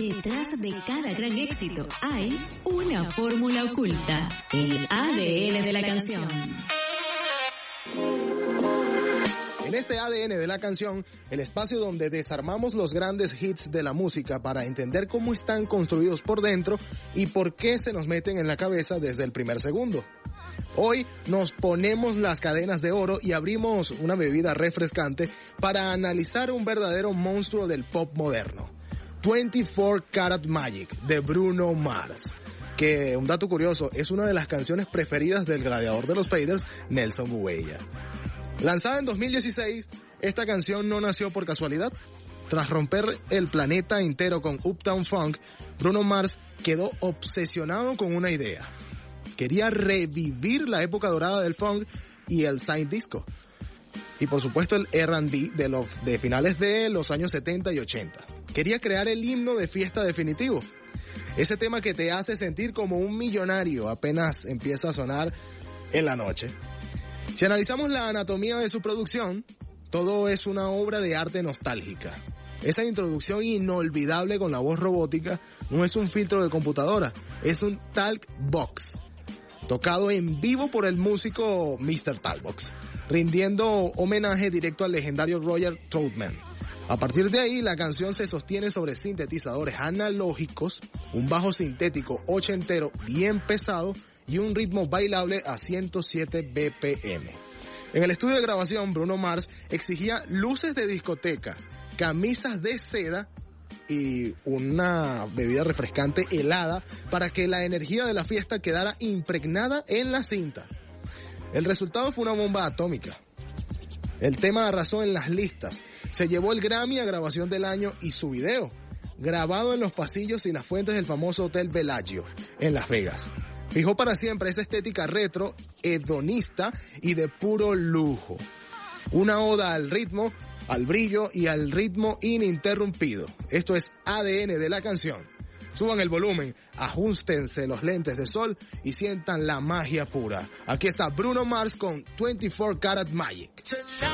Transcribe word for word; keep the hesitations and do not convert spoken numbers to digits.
Detrás de cada gran éxito hay una fórmula oculta, el A D N de la canción. En este A D N de la canción, el espacio donde desarmamos los grandes hits de la música para entender cómo están construidos por dentro y por qué se nos meten en la cabeza desde el primer segundo. Hoy nos ponemos las cadenas de oro y abrimos una bebida refrescante para analizar un verdadero monstruo del pop moderno. veinticuatro Karat Magic de Bruno Mars, que, un dato curioso, es una de las canciones preferidas del gladiador de los Faders, Nelson Bueya. Lanzada en dos mil dieciséis, esta canción no nació por casualidad. Tras romper el planeta entero con Uptown Funk, Bruno Mars quedó obsesionado con una idea. Quería revivir la época dorada del funk y el synth disco. Y por supuesto el erre and be de, los, de finales de los años setenta y ochenta. Quería crear el himno de fiesta definitivo. Ese tema que te hace sentir como un millonario apenas empieza a sonar en la noche. Si analizamos la anatomía de su producción, todo es una obra de arte nostálgica. Esa introducción inolvidable con la voz robótica no es un filtro de computadora, es un talk box, tocado en vivo por el músico míster Talkbox, rindiendo homenaje directo al legendario Roger Troutman. A partir de ahí, la canción se sostiene sobre sintetizadores analógicos, un bajo sintético ochentero bien pesado y un ritmo bailable a ciento siete B P M. En el estudio de grabación, Bruno Mars exigía luces de discoteca, camisas de seda y una bebida refrescante helada para que la energía de la fiesta quedara impregnada en la cinta. El resultado fue una bomba atómica. El tema arrasó en las listas, se llevó el Grammy a grabación del año y su video, grabado en los pasillos y las fuentes del famoso Hotel Bellagio, en Las Vegas. Fijó para siempre esa estética retro, hedonista y de puro lujo. Una oda al ritmo, al brillo y al ritmo ininterrumpido. Esto es A D N de la canción. Suban el volumen, ajustense los lentes de sol y sientan la magia pura. Aquí está Bruno Mars con veinticuatro Karat Magic.